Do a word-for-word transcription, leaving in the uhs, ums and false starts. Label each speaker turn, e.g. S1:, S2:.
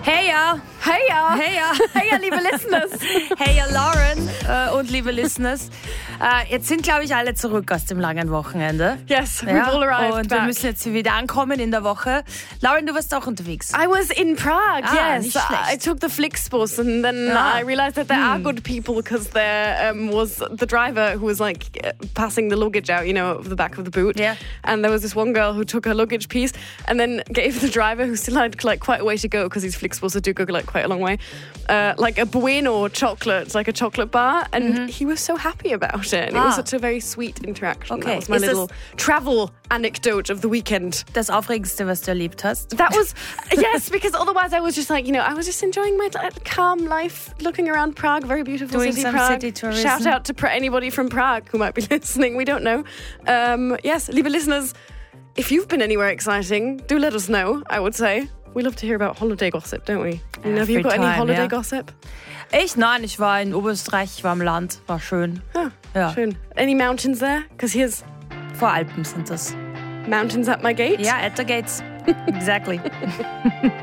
S1: Hey ja!
S2: Hey ja!
S1: Hey ja!
S2: Hey ja, liebe Listeners!
S1: Hey ja, Lauren äh, und liebe Listeners. Äh, jetzt sind, glaube ich, alle zurück aus dem langen Wochenende.
S2: Yes, we've
S1: ja?
S2: all arrived
S1: Und
S2: back.
S1: wir müssen jetzt wieder ankommen in der Woche. Lauren, du warst auch unterwegs.
S2: I was in Prague,
S1: Ah,
S2: yes.
S1: nicht schlecht.
S2: I took the Flixbus and then
S1: Ah.
S2: I realized that there are good people because there um, was the driver who was like uh, passing the luggage out, you know, of the back of the boot.
S1: Yeah.
S2: And there was this one girl who took her luggage piece and then gave the driver, who still had like quite a way to go because these Flixbuses do go like quite a long way, uh, like a Bueno chocolate, like a chocolate bar, and mm-hmm. he was so happy about it. And
S1: ah.
S2: it was such a very sweet interaction.
S1: Okay.
S2: That was my
S1: Is
S2: little travel anecdote of the weekend.
S1: Das Aufregendste, was du erlebt hast?
S2: That was, yes, because otherwise I was just like, you know, I was just enjoying my calm life, looking around Prague, very beautiful
S1: Doing
S2: city,
S1: some
S2: Prague.
S1: city tourism.
S2: Shout out to anybody from Prague who might be listening, we don't know. Um, yes, liebe listeners, if you've been anywhere exciting, do let us know, I would say. We love to hear about holiday gossip, don't we? And have you got
S1: time,
S2: any holiday
S1: yeah.
S2: gossip?
S1: Ich? Nein, ich war in Oberösterreich, ich war am Land, war schön.
S2: Ah,
S1: ja.
S2: Schön. Any mountains there? Because here's
S1: Voralpen sind das.
S2: mountains at my gate.
S1: Ja, at the gates. Exactly.